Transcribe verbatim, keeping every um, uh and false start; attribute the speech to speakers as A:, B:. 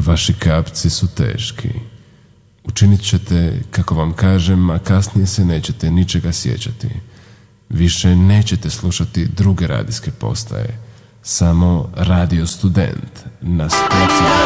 A: Vaši kapci su teški. Učinit ćete kako vam kažem, a kasnije se nećete ničega sjećati. Više nećete slušati druge radijske postaje, samo Radio Student na Splitskoj